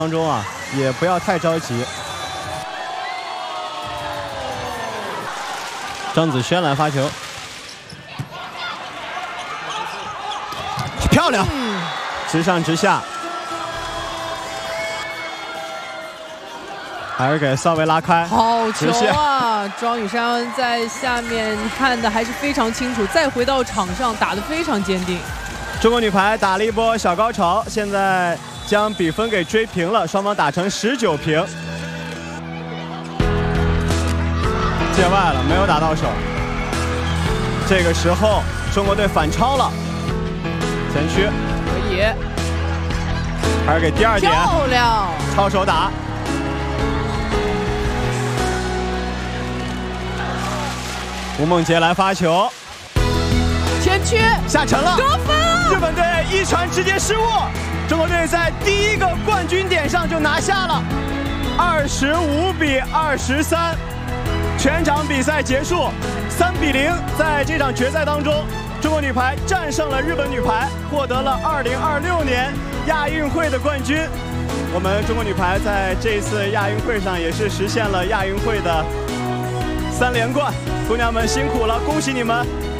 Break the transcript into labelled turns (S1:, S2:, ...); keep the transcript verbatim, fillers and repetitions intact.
S1: 当中啊，也不要太着急。张子轩来发球，漂亮，嗯、直上直下，还是给萨维拉开。
S2: 好球啊！庄宇珊在下面看的还是非常清楚，再回到场上打得非常坚定。
S1: 中国女排打了一波小高潮，现在将比分给追平了，双方打成十九平。界外了，没有打到手。这个时候，中国队反超了，前区
S2: 可以，
S1: 还是给第二点，
S2: 漂亮，
S1: 抄手打。吴梦洁来发球，
S2: 前区
S1: 下沉了，
S2: 得分了！
S1: 日本队一传直接失误，中国队在第一个冠军点上就拿下了，二十五比二十三。全场比赛结束，三比零。在这场决赛当中，中国女排战胜了日本女排，获得了二零二六年亚运会的冠军。我们中国女排在这一次亚运会上也是实现了亚运会的三连冠，姑娘们辛苦了，恭喜你们！